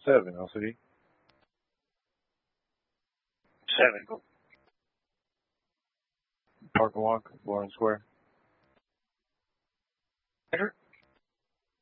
7, LCD. 7. Park and Walk, Lawrence Square.